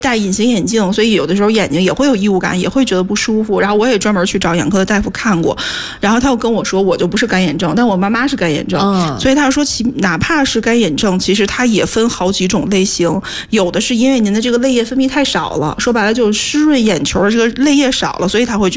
戴隐形眼镜，所以有的时候眼睛也会有异物感，也会觉得不舒服。然后我也专门去找眼科的大夫看过，然后他又跟我说，我就不是干眼症，但我妈妈是干眼症，所以他说哪怕是干眼症，其实它也分好几种类型，有的是因为您的这个泪液分泌太少了，说白了就是湿润眼球的这个泪液少了，所以他会觉得